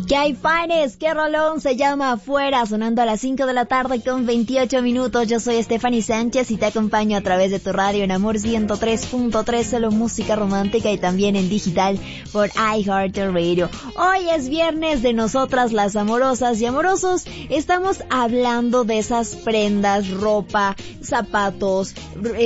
Caifanes, qué rolón, se llama Afuera, sonando a las 5 de la tarde con 28 minutos. Yo soy Stephanie Sánchez y te acompaño a través de tu radio en Amor 103.3, solo música romántica, y también en digital por iHeartRadio. Hoy es viernes de nosotras las amorosas y amorosos. Estamos hablando de esas prendas, ropa, zapatos,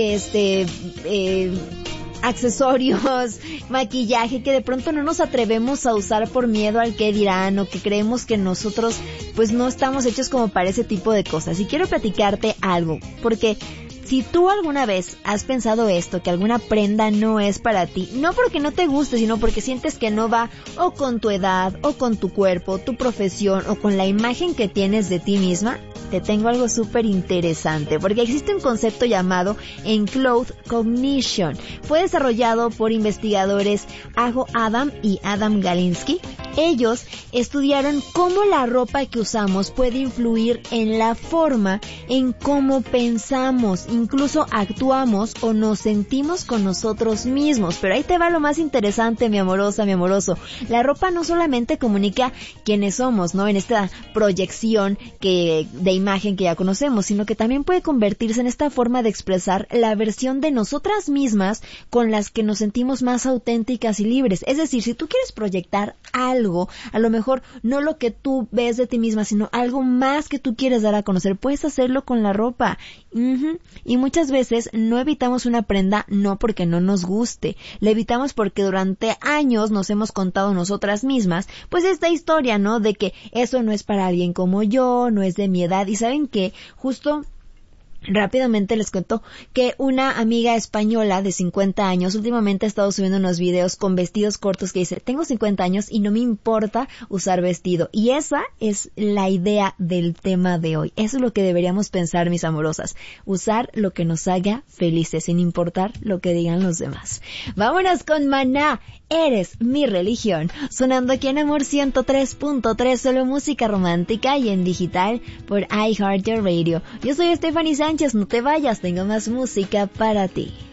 accesorios, maquillaje que de pronto no nos atrevemos a usar por miedo al que dirán, o que creemos que nosotros pues no estamos hechos como para ese tipo de cosas. Y quiero platicarte algo, porque si tú alguna vez has pensado esto, que alguna prenda no es para ti, no porque no te guste, sino porque sientes que no va o con tu edad, o con tu cuerpo, tu profesión, o con la imagen que tienes de ti misma, te tengo algo súper interesante, porque existe un concepto llamado Enclothed Cognition. Fue desarrollado por investigadores Ajo Adam y Adam Galinsky. Ellos estudiaron cómo la ropa que usamos puede influir en la forma en cómo pensamos, incluso actuamos o nos sentimos con nosotros mismos. Pero ahí te va lo más interesante, mi amorosa, mi amoroso. La ropa no solamente comunica quiénes somos, ¿no? En esta proyección de imagen que ya conocemos, sino que también puede convertirse en esta forma de expresar la versión de nosotras mismas con las que nos sentimos más auténticas y libres. Es decir, si tú quieres proyectar algo, a lo mejor no lo que tú ves de ti misma, sino algo más que tú quieres dar a conocer, puedes hacerlo con la ropa. Y muchas veces no evitamos una prenda no porque no nos guste, la evitamos porque durante años nos hemos contado nosotras mismas pues esta historia, ¿no? De que eso no es para alguien como yo, no es de mi edad. Y ¿saben qué? Justo rápidamente les cuento que una amiga española de 50 años últimamente ha estado subiendo unos videos con vestidos cortos que dice: tengo 50 años y no me importa usar vestido. Y esa es la idea del tema de hoy. Eso es lo que deberíamos pensar, mis amorosas. Usar lo que nos haga felices, sin importar lo que digan los demás. Vámonos con Maná, Eres mi religión, sonando aquí en Amor 103.3, solo música romántica, y en digital por iHeartRadio. Yo soy Stephanie Sánchez, no te vayas, tengo más música para ti.